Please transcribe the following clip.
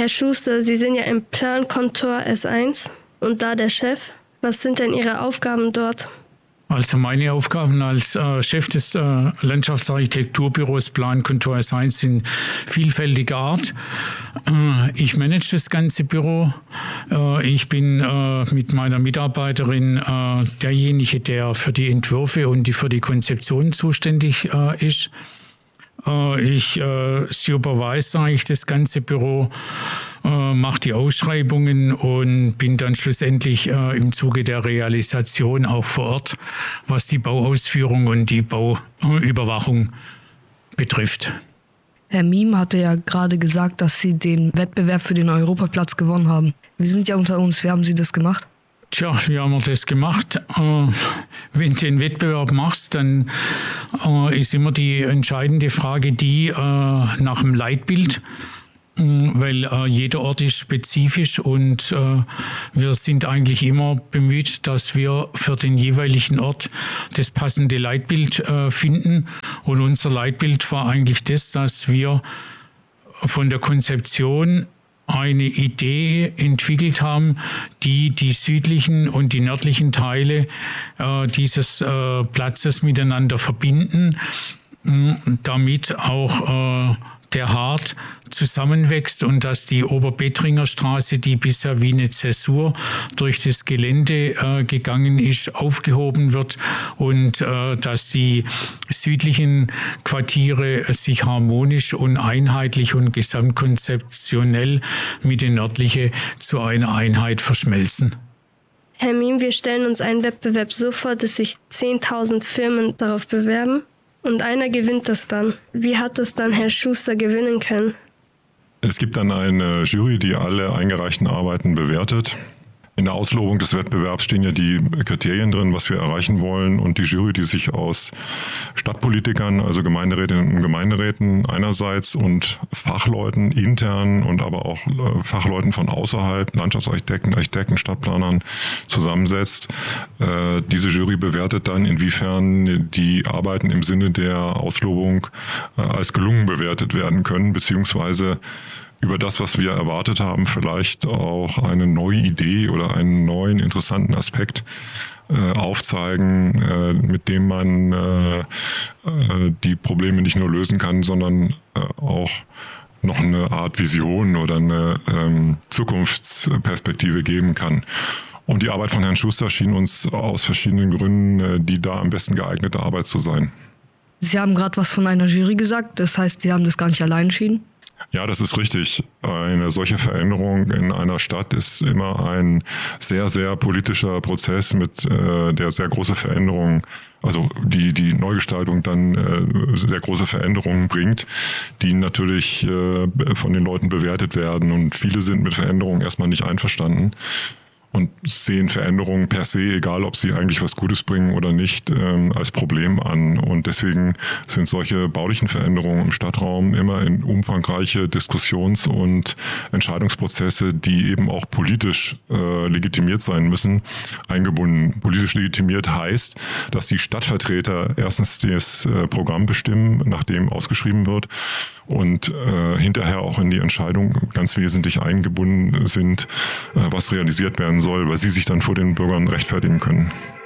Herr Schuster, Sie sind ja im Plankontor S1 und da der Chef. Was sind denn Ihre Aufgaben dort? Also meine Aufgaben als Chef des Landschaftsarchitekturbüros Plankontor S1 sind vielfältiger Art. Ich manage das ganze Büro. Ich bin mit meiner Mitarbeiterin derjenige, der für die Entwürfe und für die Konzeption zuständig ist. Ich supervise eigentlich das ganze Büro, mache die Ausschreibungen und bin dann schlussendlich im Zuge der Realisation auch vor Ort, was die Bauausführung und die Bauüberwachung betrifft. Herr Miem hatte ja gerade gesagt, dass Sie den Wettbewerb für den Europaplatz gewonnen haben. Wir sind ja unter uns, wie haben Sie das gemacht? Tja, wie haben wir das gemacht? Wenn du den Wettbewerb machst, dann ist immer die entscheidende Frage die nach dem Leitbild. Weil jeder Ort ist spezifisch und wir sind eigentlich immer bemüht, dass wir für den jeweiligen Ort das passende Leitbild finden. Und unser Leitbild war eigentlich das, dass wir von der Konzeption eine Idee entwickelt haben, die die südlichen und die nördlichen Teile dieses Platzes miteinander verbinden, damit auch der Hart zusammenwächst und dass die Oberbetringer Straße, die bisher wie eine Zäsur durch das Gelände gegangen ist, aufgehoben wird und dass die südlichen Quartiere sich harmonisch und einheitlich und gesamtkonzeptionell mit den nördlichen zu einer Einheit verschmelzen. Herr Miem, wir stellen uns einen Wettbewerb so vor, dass sich 10.000 Firmen darauf bewerben. Und einer gewinnt das dann. Wie hat es dann Herr Schuster gewinnen können? Es gibt dann eine Jury, die alle eingereichten Arbeiten bewertet. In der Auslobung des Wettbewerbs stehen ja die Kriterien drin, was wir erreichen wollen. Und die Jury, die sich aus Stadtpolitikern, also Gemeinderätinnen und Gemeinderäten einerseits und Fachleuten intern und aber auch Fachleuten von außerhalb, Landschaftsarchitekten, Architekten, Stadtplanern zusammensetzt. Diese Jury bewertet dann, inwiefern die Arbeiten im Sinne der Auslobung als gelungen bewertet werden können, beziehungsweise über das, was wir erwartet haben, vielleicht auch eine neue Idee oder einen neuen interessanten Aspekt aufzeigen, mit dem man die Probleme nicht nur lösen kann, sondern auch noch eine Art Vision oder eine Zukunftsperspektive geben kann. Und die Arbeit von Herrn Schuster schien uns aus verschiedenen Gründen die da am besten geeignete Arbeit zu sein. Sie haben gerade was von einer Jury gesagt, das heißt, Sie haben das gar nicht allein entschieden? Ja, das ist richtig. Eine solche Veränderung in einer Stadt ist immer ein sehr, sehr politischer Prozess mit der sehr große Veränderung, also die Neugestaltung dann sehr große Veränderungen bringt, die natürlich von den Leuten bewertet werden. Und viele sind mit Veränderungen erstmal nicht einverstanden und sehen Veränderungen per se, egal ob sie eigentlich was Gutes bringen oder nicht, als Problem an. Und deswegen sind solche baulichen Veränderungen im Stadtraum immer in umfangreiche Diskussions- und Entscheidungsprozesse, die eben auch politisch legitimiert sein müssen, eingebunden. Politisch legitimiert heißt, dass die Stadtvertreter erstens das Programm bestimmen, nach dem ausgeschrieben wird, und hinterher auch in die Entscheidung ganz wesentlich eingebunden sind, was realisiert werden soll, weil sie sich dann vor den Bürgern rechtfertigen können.